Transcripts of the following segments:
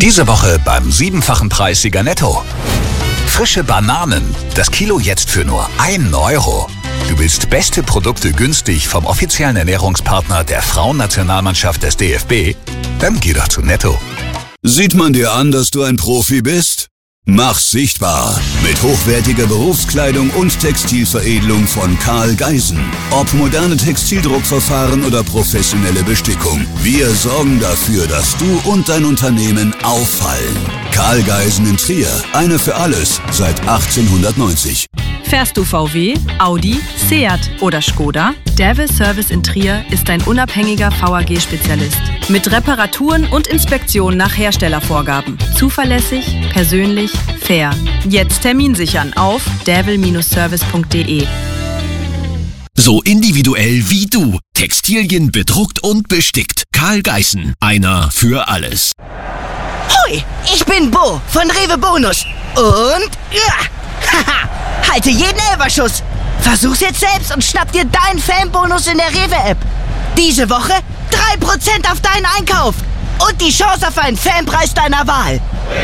Diese Woche beim 7-fachen Preissieger Netto. Frische Bananen, das Kilo jetzt für nur 1 Euro. Du willst beste Produkte günstig vom offiziellen Ernährungspartner der Frauennationalmannschaft des DFB? Dann geh doch zu Netto. Sieht man dir an, dass du ein Profi bist? Mach's sichtbar mit hochwertiger Berufskleidung und Textilveredelung von Karl Geisen. Ob moderne Textildruckverfahren oder professionelle Bestickung. Wir sorgen dafür, dass du und dein Unternehmen auffallen. Karl Geisen in Trier. Einer für alles seit 1890. Fährst du VW, Audi, Seat oder Skoda? Devil Service in Trier ist ein unabhängiger VAG-Spezialist. Mit Reparaturen und Inspektionen nach Herstellervorgaben. Zuverlässig, persönlich, fair. Jetzt Termin sichern auf devil-service.de. So individuell wie du. Textilien bedruckt und bestickt. Karl Geisen. Einer für alles. Hoi, ich bin Bo von Rewe Bonus. Und haha, halte jeden Elberschuss. Versuch's jetzt selbst und schnapp dir deinen Fanbonus in der Rewe-App. Diese Woche 3% auf deinen Einkauf und die Chance auf einen Fanpreis deiner Wahl.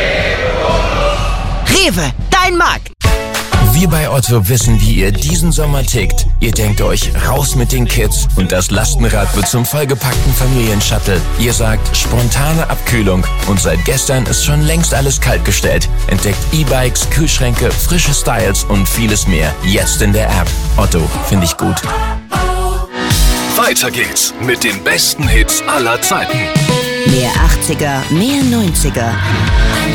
Rewe, dein Markt. Wir bei Otto wissen, wie ihr diesen Sommer tickt. Ihr denkt euch, raus mit den Kids und das Lastenrad wird zum vollgepackten Familienshuttle. Ihr sagt, spontane Abkühlung und seit gestern ist schon längst alles kaltgestellt. Entdeckt E-Bikes, Kühlschränke, frische Styles und vieles mehr. Jetzt in der App. Otto, finde ich gut. Weiter geht's mit den besten Hits aller Zeiten. Mehr 80er, mehr 90er.